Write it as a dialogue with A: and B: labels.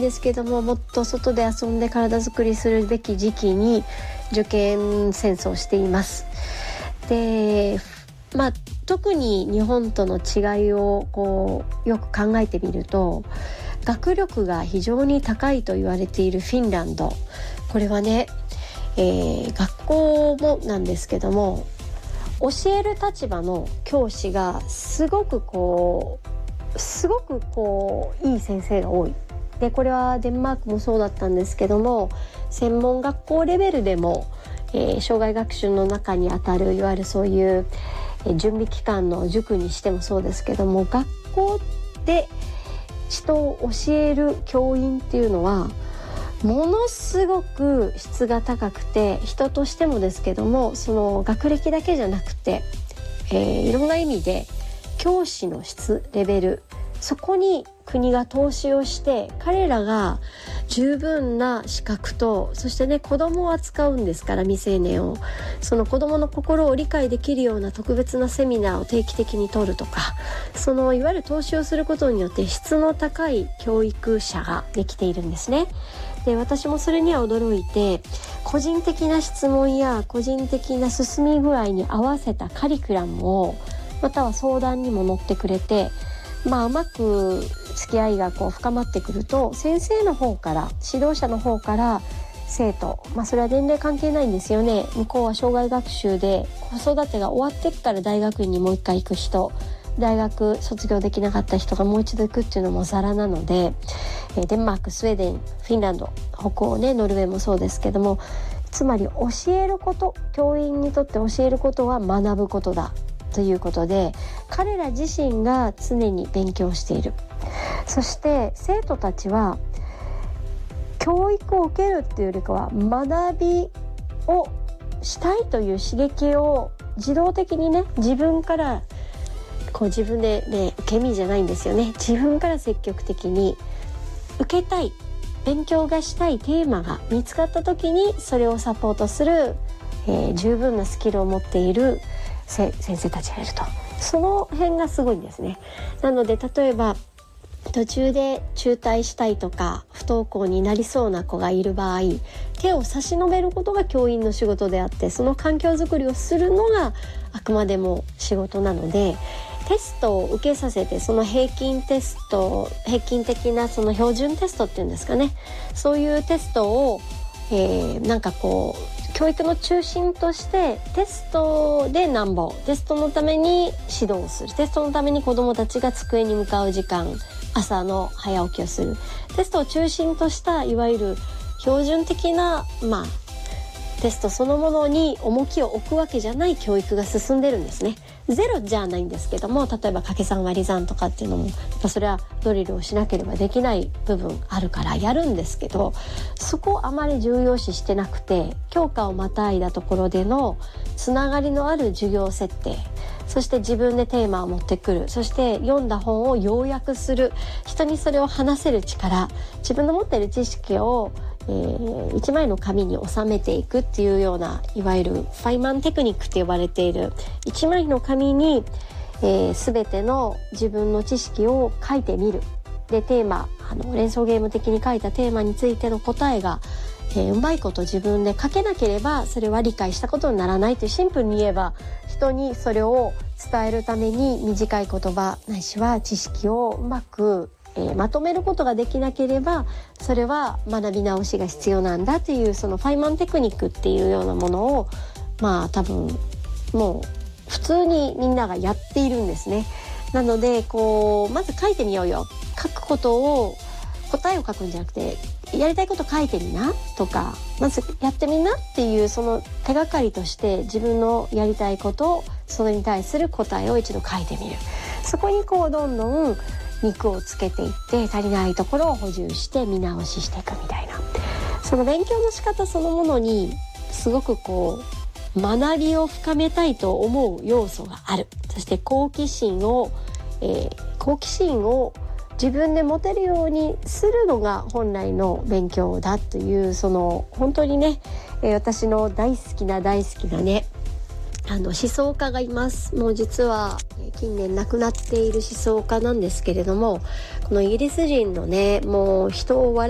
A: ですけども、もっと外で遊んで体作りするべき時期に受験戦争をしています。で、特に日本との違いをよく考えてみると、学力が非常に高いと言われているフィンランド、これはね、学校もなんですけども、教える立場の教師がすごくいい先生が多い。で、これはデンマークもそうだったんですけども、専門学校レベルでも、障害学習の中にあたるいわゆるそういう準備期間の塾にしてもそうですけども、学校で人を教える教員っていうのはものすごく質が高くて、人としてもですけども、その学歴だけじゃなくて、いろんな意味で教師の質、レベル、そこに国が投資をして、彼らが十分な資格と、そしてね、子供を扱うんですから、未成年を、その子供の心を理解できるような特別なセミナーを定期的に取るとか、そのいわゆる投資をすることによって質の高い教育者ができているんですね。で、私もそれには驚いて、個人的な質問や個人的な進み具合に合わせたカリキュラムを、または相談にも乗ってくれて、うまく付き合いが深まってくると、先生の方から、指導者の方から生徒、それは年齢関係ないんですよね。向こうは障害学習で子育てが終わってから大学院にもう一回行く人、大学卒業できなかった人がもう一度行くっていうのもザラなので、デンマーク、スウェーデン、フィンランド、北欧ね、ノルウェーもそうですけども、つまり教えること、教員にとって教えることは学ぶことだということで、彼ら自身が常に勉強している。そして生徒たちは教育を受けるっていうよりかは、学びをしたいという刺激を自動的にね、自分から自分でね、受け身じゃないんですよね。自分から積極的に受けたい、勉強がしたいテーマが見つかった時に、それをサポートする、十分なスキルを持っている先生たちがいると。その辺がすごいんですね。なので、例えば途中で中退したいとか不登校になりそうな子がいる場合、手を差し伸べることが教員の仕事であって、その環境づくりをするのがあくまでも仕事なので、テストを受けさせて、その平均テスト、平均的なその標準テストっていうんですかね、そういうテストを、教育の中心として、テストでなんぼ、テストのために指導する、テストのために子どもたちが机に向かう時間、朝の早起きをする、テストを中心としたいわゆる標準的なテストそのものに重きを置くわけじゃない教育が進んでるんですね。ゼロじゃないんですけども、例えば掛け算割り算とかっていうのも、それはドリルをしなければできない部分あるからやるんですけど、そこをあまり重要視してなくて、教科をまたいだところでのつながりのある授業設定、そして自分でテーマを持ってくる、そして読んだ本を要約する、人にそれを話せる力、自分の持っている知識を一枚の紙に収めていくっていうような、いわゆるファイマンテクニックって呼ばれている、一枚の紙に、全ての自分の知識を書いてみる。で、テーマ、連想ゲーム的に書いたテーマについての答えが、うまいこと自分で書けなければ、それは理解したことにならないという、シンプルに言えば、人にそれを伝えるために短い言葉ないしは知識をうまくまとめることができなければ、それは学び直しが必要なんだという、そのファイマンテクニックっていうようなものを、多分もう普通にみんながやっているんですね。なのでまず書いてみようよ、書くことを、答えを書くんじゃなくて、やりたいこと書いてみなとか、まずやってみなっていう、その手がかりとして自分のやりたいことを、それに対する答えを一度書いてみる。そこにどんどん肉をつけていって、足りないところを補充して見直ししていくみたいな、その勉強の仕方そのものにすごく学びを深めたいと思う要素がある。そして好奇心を自分で持てるようにするのが本来の勉強だという、その本当にね、私の大好きなね、思想家がいます。もう実は近年亡くなっている思想家なんですけれども、このイギリス人のね、もう人を笑